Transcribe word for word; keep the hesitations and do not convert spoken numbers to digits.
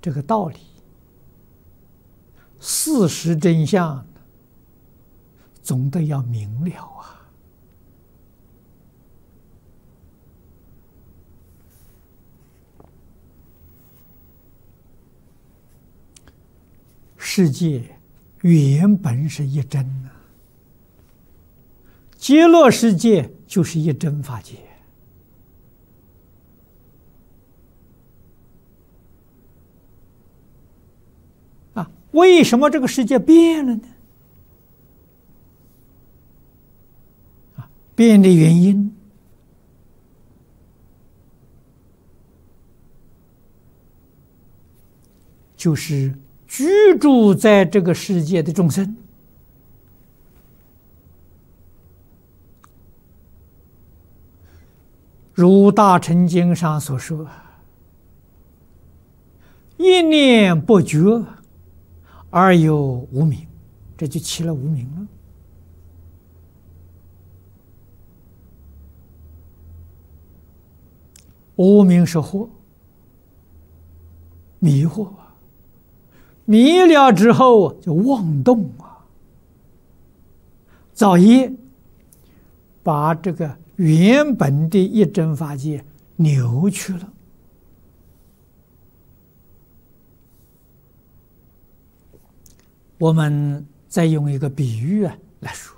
这个道理、事实真相，总得要明了啊！世界原本是一真啊，极乐世界就是一真法界。啊，为什么这个世界变了呢？啊，变的原因就是居住在这个世界的众生，如大乘经上所说，一念不觉而有无明，这就起了无明了。无明是惑，迷惑啊，迷了之后就妄动啊，造业，把这个原本的一真法界扭曲了。我们再用一个比喻啊来说，